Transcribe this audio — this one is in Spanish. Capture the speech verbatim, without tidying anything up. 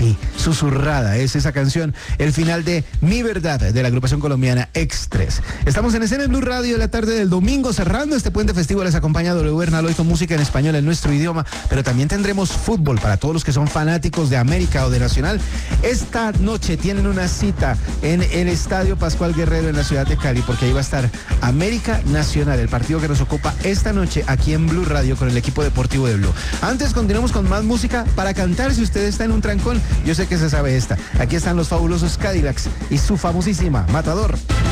Sí, susurrada es esa canción, el final de Mi Verdad, de la agrupación colombiana X tres. Estamos en Escena en Blue Radio la tarde del domingo, cerrando este puente festivo. Les acompaña W Bernal hoy con música en español en nuestro idioma, pero también tendremos fútbol para todos los que son fanáticos de América o de Nacional. Esta noche tienen una cita en el Estadio Pascual Guerrero en la ciudad de Cali, porque ahí va a estar América Nacional, el partido que nos ocupa esta noche aquí en Blue Radio con el equipo deportivo de Blue. Antes continuamos con más música para cantar si usted está en un trancón. Yo sé que se sabe esta. Aquí están los fabulosos Cadillacs y su famosísima Matador.